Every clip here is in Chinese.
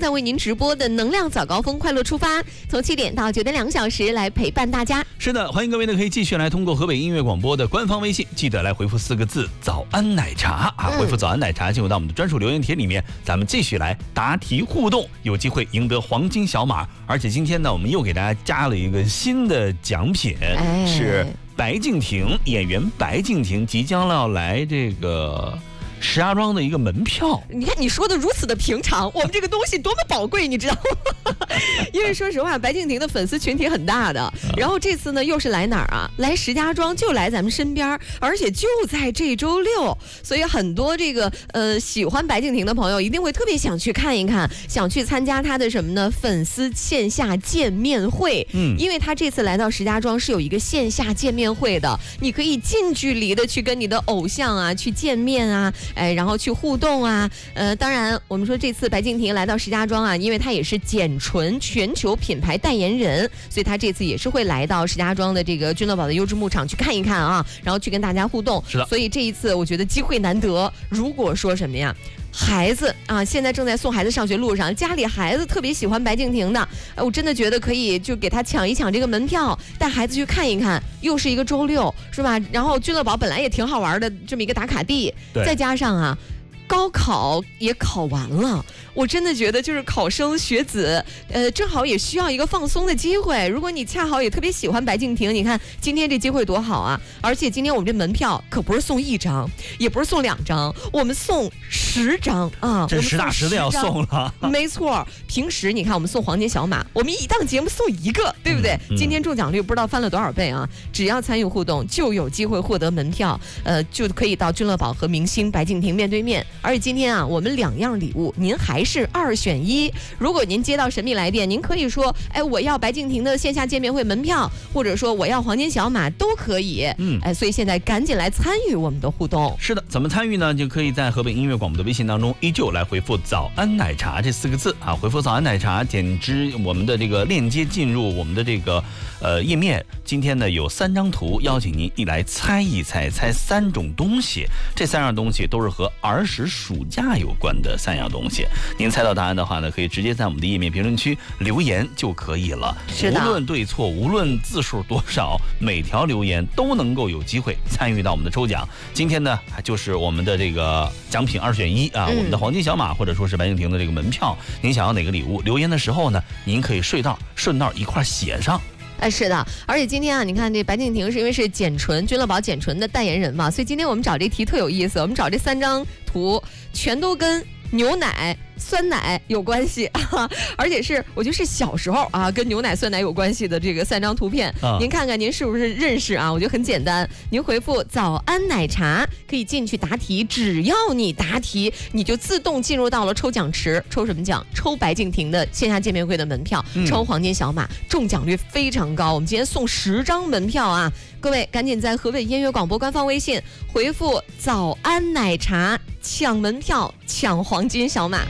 在为您直播的能量早高峰快乐出发，从7点到9点2个小时来陪伴大家。 是的，欢迎各位呢可以继续来通过河北音乐广播的官方微信，记得来回复4个字早安奶茶啊，回复早安奶茶进入到我们的专属留言帖里面，咱们继续来答题互动，有机会赢得黄金小马。而且今天呢我们又给大家加了一个新的奖品，是白敬亭演员白敬亭即将要来这个石家庄的一个门票。 你看你说的如此的平常，我们这个东西多么宝贵，你知道吗？因为说实话，白敬亭的粉丝群体很大的，然后这次呢又是来哪儿啊？来石家庄，就来咱们身边，而且就在这周6，所以很多这个喜欢白敬亭的朋友一定会特别想去看一看，想去参加他的什么呢？粉丝线下见面会。因为他这次来到石家庄是有一个线下见面会的，你可以近距离的去跟你的偶像啊去见面啊。然后去互动啊，当然我们说这次白敬亭来到石家庄啊，因为他也是简纯全球品牌代言人，所以他这次也是会来到石家庄的这个君乐宝的优质牧场去看一看啊，然后去跟大家互动。 是的， 所以这一次我觉得机会难得。如果说什么呀？孩子啊，现在正在送孩子上学路上，家里孩子特别喜欢白敬亭的，我真的觉得可以就给他抢一抢这个门票，带孩子去看一看。又是一个周6，是吧？然后君乐宝本来也挺好玩的，这么一个打卡地，再加上啊，高考也考完了，我真的觉得就是考生学子，正好也需要一个放松的机会。如果你恰好也特别喜欢白敬亭，你看今天这机会多好啊！而且今天我们这门票可不是送1张，也不是送2张，我们送10张啊！ 这实打实的要送了。 没错，平时你看我们送黄金小马，我们一档节目送1个，对不对？今天中奖率不知道翻了多少倍啊！只要参与互动，就有机会获得门票，就可以到君乐宝和明星白敬亭面对面。而且今天啊，我们2样礼物，您还是2选1。如果您接到神秘来电，您可以说，我要白敬亭的线下见面会门票，或者说我要黄金小马都可以。所以现在赶紧来参与我们的互动。 是的，怎么参与呢？就可以在河北音乐广播的微信当中依旧来回复早安奶茶这4个字啊，回复早安奶茶，点击我们的这个链接进入我们的这个页面。今天呢有3张图，邀请您一来猜一猜3种东西，这3样东西都是和儿时暑假有关的3样东西。您猜到答案的话呢，可以直接在我们的页面评论区留言就可以了。 是的， 无论对错，无论字数多少，每条留言都能够有机会参与到我们的抽奖。今天呢就是我们的这个奖品2选1啊，我们的黄金小马或者说是白敬亭的这个门票，您想要哪个礼物？留言的时候呢，您可以顺道一块写上。 是的，而且今天啊，你看这白敬亭是因为是简纯君乐宝简纯的代言人嘛，所以今天我们找这题特有意思，我们找这3张图全都跟牛奶、酸奶有关系而且是我觉得是小时候啊跟牛奶、酸奶有关系的这个3张图片您看看您是不是认识啊？我觉得很简单，您回复早安奶茶可以进去答题，只要你答题，你就自动进入到了抽奖池。抽什么奖？抽白敬亭的线下见面会的门票，抽黄金小马，中奖率非常高。我们今天送10张门票啊！各位赶紧在河北音乐广播官方微信回复早安奶茶抢门票，抢黄金小马。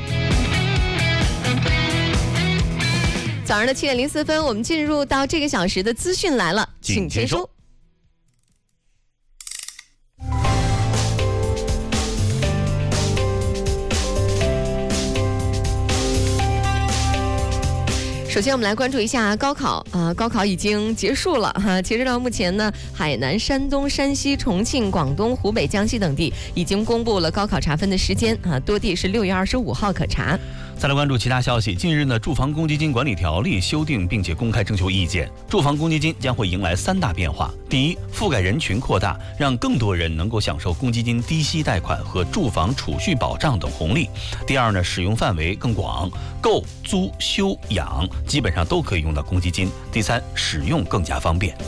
早上的7点04分，我们进入到这个小时的资讯来了，请签收。首先我们来关注一下高考高考已经结束了截止到目前呢，海南、山东、山西、重庆、广东、湖北、江西等地已经公布了高考查分的时间多地是6月25号可查。 再来关注其他消息。近日呢，住房公积金管理条例修订并且公开征求意见，住房公积金将会迎来3大变化。第一，覆盖人群扩大，让更多人能够享受公积金低息贷款和住房储蓄保障等红利。第二呢，使用范围更广，购、租、修、养基本上都可以用到公积金。第三，使用更加方便。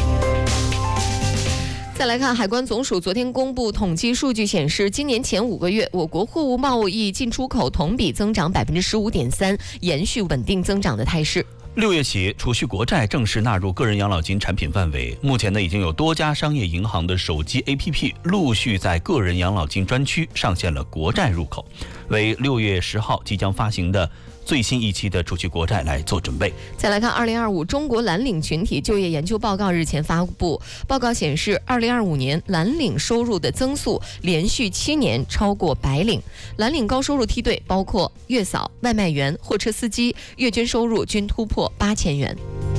再来看海关总署昨天公布统计数据显示，今年前5个月，我国货物贸易进出口同比增长15.3%，延续稳定增长的态势。 6月起，储蓄国债正式纳入个人养老金产品范围。目前呢，已经有多家商业银行的手机 APP 陆续在个人养老金专区上线了国债入口。 为6月10号即将发行的最新一期的储蓄国债来做准备。 再来看2025中国蓝领群体就业研究报告日前发布，报告显示，2025年蓝领收入的增速连续7年超过白领。蓝领高收入梯队包括月嫂、外卖员、货车司机，月均收入均突破8000元。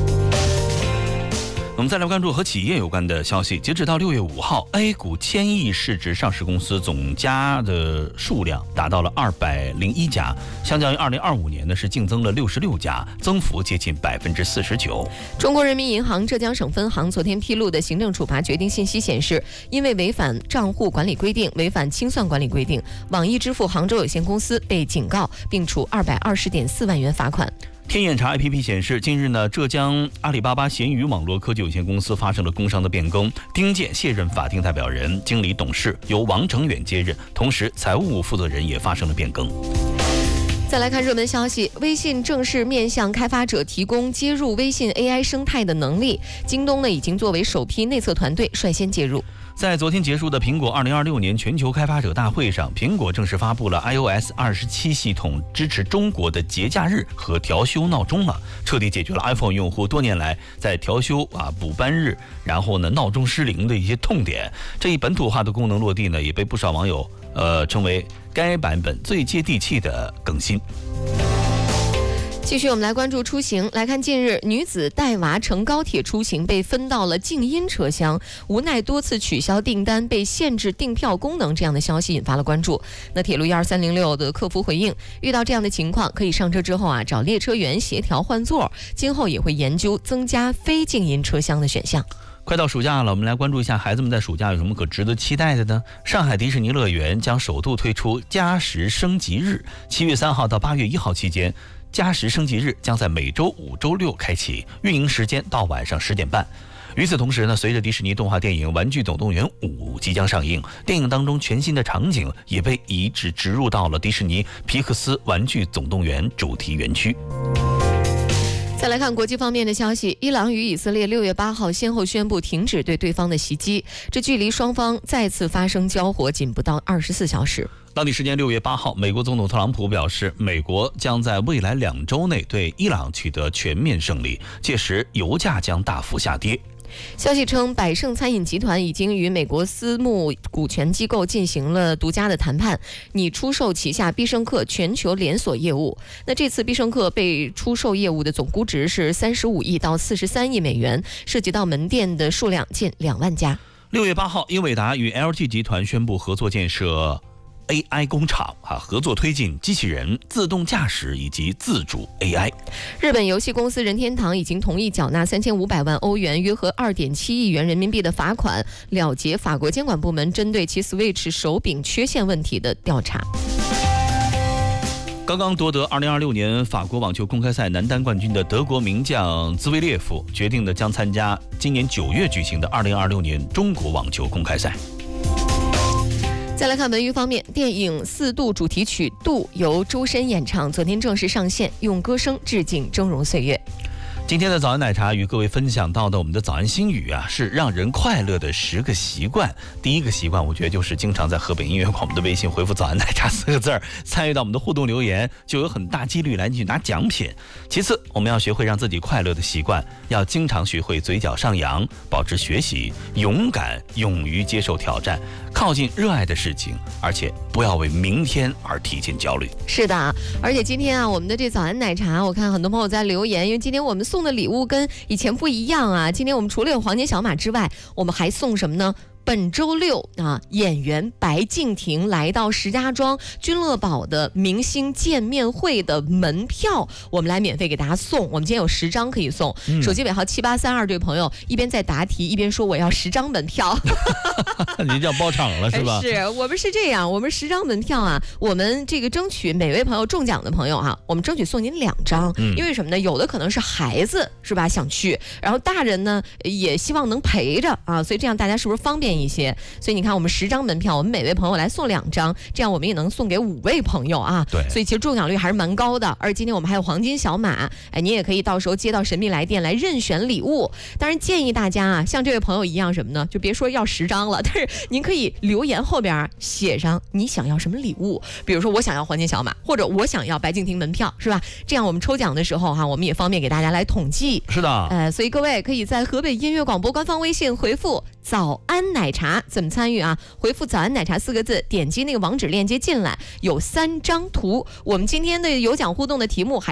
我们再来关注和企业有关的消息。截止到6月5号 ，A 股1000亿市值上市公司总家的数量达到了201家，相较于2025年呢是净增了66家，增幅接近49%。 中国人民银行浙江省分行昨天披露的行政处罚决定信息显示，因为违反账户管理规定、违反清算管理规定，网易支付杭州有限公司被警告，并处220.4万元罚款。 天眼查 APP 显示，近日呢，浙江阿里巴巴闲鱼网络科技有限公司发生了工商的变更，丁健卸任法定代表人、经理董事，由王成远接任，同时财务负责人也发生了变更。 再来看热门消息，微信正式面向开发者提供接入微信 AI 生态的能力，京东呢已经作为首批内测团队率先介入。 在昨天结束的苹果2026年全球开发者大会上，苹果正式发布了 iOS 27系统支持中国的节假日和调休闹钟了，彻底解决了 iPhone 用户多年来在调休补班日，然后呢闹钟失灵的一些痛点。这一本土化的功能落地呢，也被不少网友称为该版本最接地气的更新。 继续我们来关注出行，来看近日女子带娃乘高铁出行被分到了静音车厢，无奈多次取消订单，被限制订票功能，这样的消息引发了关注。那铁路12306的客服回应，遇到这样的情况可以上车之后找列车员协调换座，今后也会研究增加非静音车厢的选项。 快到暑假了，我们来关注一下孩子们在暑假有什么可值得期待的呢？上海迪士尼乐园将首度推出加时升级日，7月3号到8月1号期间，加时升级日将在每周5、周6开启，运营时间到晚上10点半。与此同时呢，随着迪士尼动画电影《玩具总动员5》即将上映，电影当中全新的场景也被移植入到了迪士尼皮克斯《玩具总动员》主题园区。 再来看国际方面的消息，伊朗与以色列6月8号先后宣布停止对对方的袭击，这距离双方再次发生交火仅不到24小时。 当地时间6月8号，美国总统特朗普表示，美国将在未来2周内对伊朗取得全面胜利，届时油价将大幅下跌。 消息称，百胜餐饮集团已经与美国私募股权机构进行了独家的谈判，拟出售旗下必胜客全球连锁业务。那这次必胜客被出售业务的总估值是35亿到43亿美元，涉及到门店的数量近2万家。 6月8号，英伟达与 LG 集团宣布合作建设AI 工厂合作推进机器人、自动驾驶以及自主 AI。 日本游戏公司任天堂已经同意缴纳3500万欧元，约合2.7亿元人民币的罚款，了结法国监管部门针对其 Switch 手柄缺陷问题的调查。 刚刚夺得2026年法国网球公开赛男单冠军的德国名将兹维列夫决定将参加今年9月举行的2026年中国网球公开赛。 再来看文娱方面，电影《4度》主题曲《度》由周深演唱，昨天正式上线，用歌声致敬峥嵘岁月。 今天的早安奶茶与各位分享到的我们的早安心语是让人快乐的10个习惯。第一个习惯，我觉得就是经常在河北音乐广播的微信回复早安奶茶4个字，参与到我们的互动留言，就有很大几率来去拿奖品。其次，我们要学会让自己快乐的习惯，要经常学会嘴角上扬，保持学习，勇敢，勇于接受挑战，靠近热爱的事情，而且不要为明天而提前焦虑。 是的，而且今天我们的这早安奶茶，我看很多朋友在留言，因为今天我们送的礼物跟以前不一样今天我们除了有黄金小马之外，我们还送什么呢？本周六演员白敬亭来到石家庄君乐宝的明星见面会的门票，我们来免费给大家送。我们今天有10张可以送，手机尾号7832这位朋友一边在答题一边说我要10张门票。 您叫包场了是吧？ 是我们是这样，我们10张门票我们这个争取每位朋友中奖的朋友我们争取送您2张，因为什么呢？有的可能是孩子是吧想去，然后大人呢也希望能陪着所以这样大家是不是方便便一些。所以你看，我们10张门票，我们每位朋友来送2张，这样我们也能送给5位朋友啊。 对， 所以其实中奖率还是蛮高的。而今天我们还有黄金小马，哎，你也可以到时候接到神秘来电来任选礼物。当然建议大家啊，像这位朋友一样什么呢？就别说要10张了，但是您可以留言后边写上你想要什么礼物，比如说我想要黄金小马，或者我想要白敬亭门票，是吧？这样我们抽奖的时候哈，我们也方便给大家来统计。 是的， 所以各位可以在河北音乐广播官方微信回复“早安奶茶”，怎么参与啊？回复“早安奶茶”4个字，点击那个网址链接进来，有3张图。我们今天的有奖互动的题目还